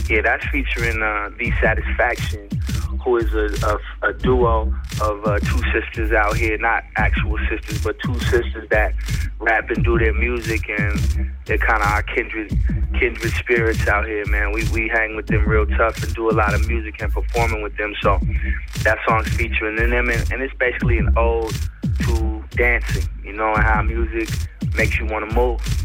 Yeah, that's featuring The Satisfaction, who is a duo of two sisters out here, not actual sisters, but two sisters that rap and do their music, and they're kind of our kindred spirits out here, man. We hang with them real tough and do a lot of music and performing with them, so that song's featuring them, and it's basically an ode to dancing, you know, and how music makes you want to move.